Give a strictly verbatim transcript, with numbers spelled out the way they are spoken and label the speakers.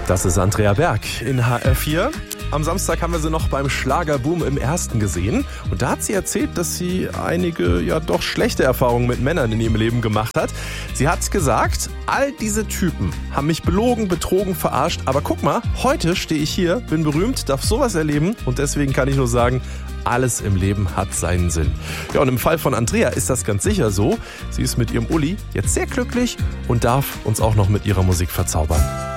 Speaker 1: Das ist Andrea Berg in H R vier. Am Samstag haben wir sie noch beim Schlagerboom im Ersten gesehen. Und da hat sie erzählt, dass sie einige ja doch schlechte Erfahrungen mit Männern in ihrem Leben gemacht hat. Sie hat gesagt, all diese Typen haben mich belogen, betrogen, verarscht. Aber guck mal, heute stehe ich hier, bin berühmt, darf sowas erleben. Und deswegen kann ich nur sagen, alles im Leben hat seinen Sinn. Ja, und im Fall von Andrea ist das ganz sicher so. Sie ist mit ihrem Uli jetzt sehr glücklich und darf uns auch noch mit ihrer Musik verzaubern.